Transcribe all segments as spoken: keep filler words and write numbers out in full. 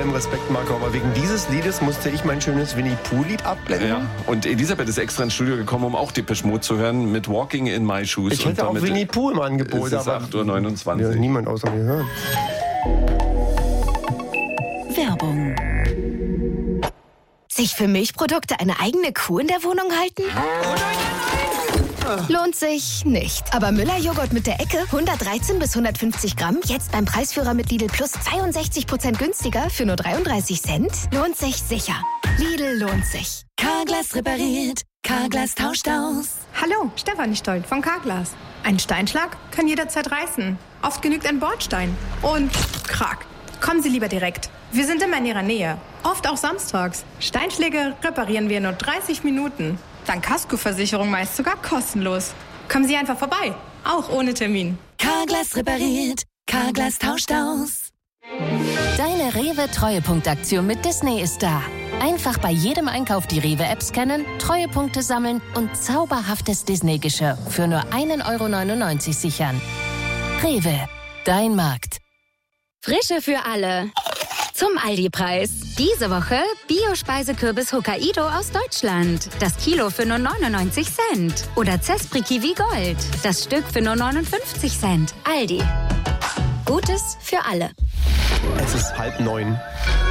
allem Respekt, Marco, aber wegen dieses Liedes musste ich mein schönes Winnie-Pooh-Lied abblenden. Ja, und Elisabeth ist extra ins Studio gekommen, um auch Depeche Mode zu hören mit Walking in My Shoes. Ich hätte und auch Winnie-Pooh im Angebot. Es ist acht Uhr neunundzwanzig. Ja, niemand außer mir hören. Werbung. Sich für Milchprodukte eine eigene Kuh in der Wohnung halten? Lohnt sich nicht. Aber Müller-Joghurt mit der Ecke, hundertdreizehn bis hundertfünfzig Gramm, jetzt beim Preisführer mit Lidl Plus zweiundsechzig Prozent günstiger für nur dreiunddreißig Cent? Lohnt sich sicher. Lidl lohnt sich. Carglass repariert, Carglass tauscht aus. Hallo, Stefanie Stolt von Carglass. Ein Steinschlag kann jederzeit reißen. Oft genügt ein Bordstein. Und krack. Kommen Sie lieber direkt. Wir sind immer in Ihrer Nähe. Oft auch samstags. Steinschläge reparieren wir in nur dreißig Minuten. Dann Kaskoversicherung meist sogar kostenlos. Kommen Sie einfach vorbei. Auch ohne Termin. Carglass repariert, Carglass tauscht aus. Deine Rewe-Treuepunktaktion mit Disney ist da. Einfach bei jedem Einkauf die Rewe-App scannen, Treuepunkte sammeln und zauberhaftes Disney-Geschirr für nur ein Euro neunundneunzig sichern. Rewe, dein Markt. Frische für alle. Zum Aldi-Preis. Diese Woche Bio-Speisekürbis Hokkaido aus Deutschland. Das Kilo für nur neunundneunzig Cent. Oder Zespri Kiwi Gold. Das Stück für nur neunundfünfzig Cent. Aldi. Gutes für alle. Es ist halb neun.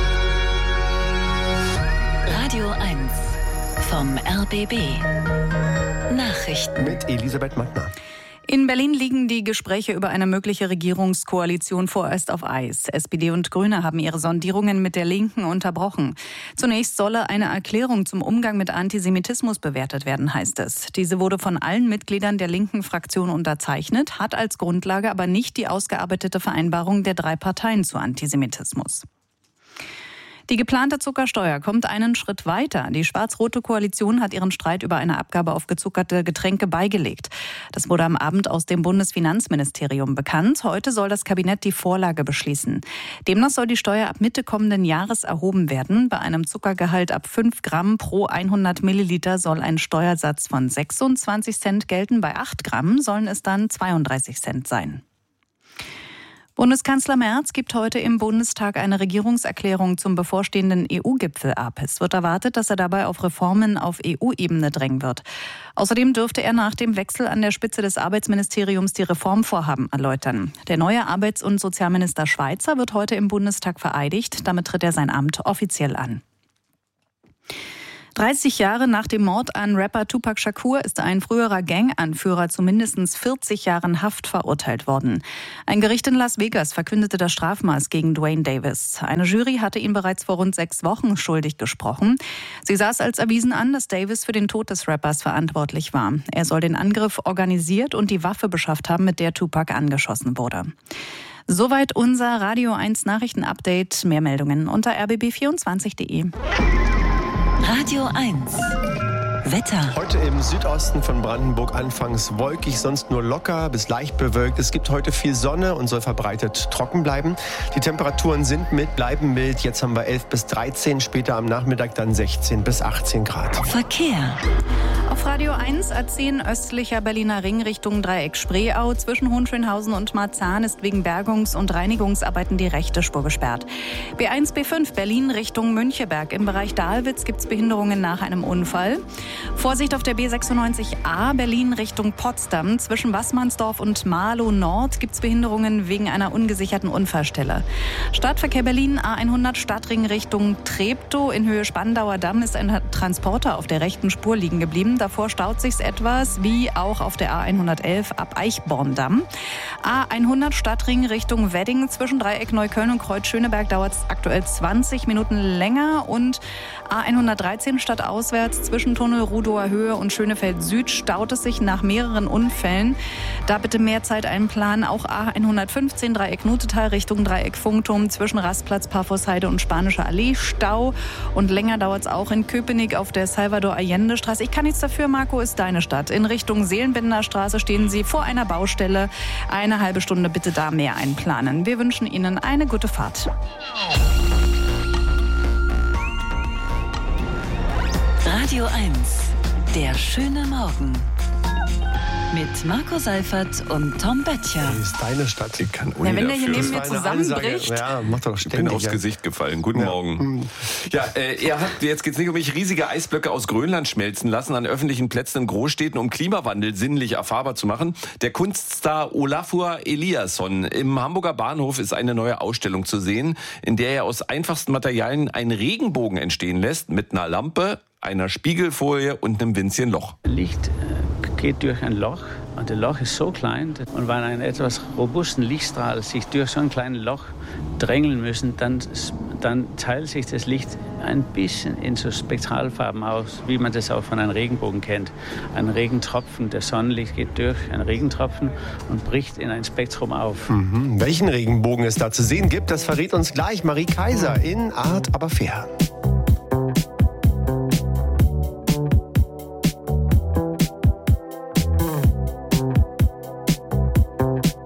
Radio eins vom R B B. Nachrichten. Mit Elisabeth Mattner. In Berlin liegen die Gespräche über eine mögliche Regierungskoalition vorerst auf Eis. S P D und Grüne haben ihre Sondierungen mit der Linken unterbrochen. Zunächst solle eine Erklärung zum Umgang mit Antisemitismus bewertet werden, heißt es. Diese wurde von allen Mitgliedern der linken Fraktion unterzeichnet, hat als Grundlage aber nicht die ausgearbeitete Vereinbarung der drei Parteien zu Antisemitismus. Die geplante Zuckersteuer kommt einen Schritt weiter. Die schwarz-rote Koalition hat ihren Streit über eine Abgabe auf gezuckerte Getränke beigelegt. Das wurde am Abend aus dem Bundesfinanzministerium bekannt. Heute soll das Kabinett die Vorlage beschließen. Demnach soll die Steuer ab Mitte kommenden Jahres erhoben werden. Bei einem Zuckergehalt ab fünf Gramm pro hundert Milliliter soll ein Steuersatz von sechsundzwanzig Cent gelten. Bei acht Gramm sollen es dann zweiunddreißig Cent sein. Bundeskanzler Merz gibt heute im Bundestag eine Regierungserklärung zum bevorstehenden E U-Gipfel ab. Es wird erwartet, dass er dabei auf Reformen auf E U-Ebene drängen wird. Außerdem dürfte er nach dem Wechsel an der Spitze des Arbeitsministeriums die Reformvorhaben erläutern. Der neue Arbeits- und Sozialminister Schweizer wird heute im Bundestag vereidigt. Damit tritt er sein Amt offiziell an. dreißig Jahre nach dem Mord an Rapper Tupac Shakur ist ein früherer Gang-Anführer zu mindestens vierzig Jahren Haft verurteilt worden. Ein Gericht in Las Vegas verkündete das Strafmaß gegen Dwayne Davis. Eine Jury hatte ihn bereits vor rund sechs Wochen schuldig gesprochen. Sie sah es als erwiesen an, dass Davis für den Tod des Rappers verantwortlich war. Er soll den Angriff organisiert und die Waffe beschafft haben, mit der Tupac angeschossen wurde. Soweit unser Radio eins Nachrichten-Update. Mehr Meldungen unter r b b vierundzwanzig punkt d e. Radio eins. Wetter. Heute im Südosten von Brandenburg anfangs wolkig, sonst nur locker bis leicht bewölkt. Es gibt heute viel Sonne und soll verbreitet trocken bleiben. Die Temperaturen sind mild, bleiben mild. Jetzt haben wir elf bis dreizehn, später am Nachmittag dann sechzehn bis achtzehn Grad. Verkehr. Auf Radio eins A zehn östlicher Berliner Ring Richtung Dreieck Spreeau. Zwischen Hohenschönhausen und Marzahn ist wegen Bergungs- und Reinigungsarbeiten die rechte Spur gesperrt. B eins B fünf Berlin Richtung Müncheberg. Im Bereich Dahlwitz gibt es Behinderungen nach einem Unfall. Vorsicht auf der B sechsundneunzig A Berlin Richtung Potsdam. Zwischen Wassmannsdorf und Marlow Nord gibt es Behinderungen wegen einer ungesicherten Unfallstelle. Stadtverkehr Berlin A hundert Stadtring Richtung Treptow. In Höhe Spandauer Damm ist ein Transporter auf der rechten Spur liegen geblieben. Davor staut sich's etwas, wie auch auf der A hundertelf ab Eichborn-Damm. A hundert Stadtring Richtung Wedding. Zwischen Dreieck Neukölln und Kreuz Schöneberg dauert es aktuell zwanzig Minuten länger. Und A hundertdreizehn stadtauswärts zwischen Tunnel Rudower Höhe und Schönefeld Süd staut es sich nach mehreren Unfällen. Da bitte mehr Zeit einplanen. Auch A hundertfünfzehn Dreieck Nutetal Richtung Dreieck Funkturm zwischen Rastplatz Parforceheide und Spanische Allee Stau. Und länger dauert es auch in Köpenick auf der Salvador Allende Straße. Ich kann nichts dafür, Marco, ist deine Stadt. In Richtung Seelenbinder Straße stehen Sie vor einer Baustelle. Eine halbe Stunde bitte da mehr einplanen. Wir wünschen Ihnen eine gute Fahrt. Radio eins. Der schöne Morgen. Mit Marco Seifert und Tom Böttcher. Das ist deine Stadt. Ich kann Uni Ja, wenn der hier dafür. neben mir Das war eine zusammenbricht. Ansage. Ja, macht doch Ich bin ständig. aufs ja. Gesicht gefallen. Guten Morgen. Ja, äh, er hat, jetzt geht's nicht um mich, riesige Eisblöcke aus Grönland schmelzen lassen an öffentlichen Plätzen in Großstädten, um Klimawandel sinnlich erfahrbar zu machen. Der Kunststar Olafur Eliasson. Im Hamburger Bahnhof ist eine neue Ausstellung zu sehen, in der er aus einfachsten Materialien einen Regenbogen entstehen lässt mit einer Lampe, einer Spiegelfolie und einem winzigen Loch. Licht äh, geht durch ein Loch und das Loch ist so klein und wenn ein etwas robusten Lichtstrahl sich durch so ein kleines Loch drängeln müssen, dann, dann teilt sich das Licht ein bisschen in so Spektralfarben aus, wie man das auch von einem Regenbogen kennt. Ein Regentropfen, der Sonnenlicht geht durch einen Regentropfen und bricht in ein Spektrum auf. Mhm. Welchen Regenbogen es da zu sehen gibt, das verrät uns gleich Marie Kaiser in Art aber fair.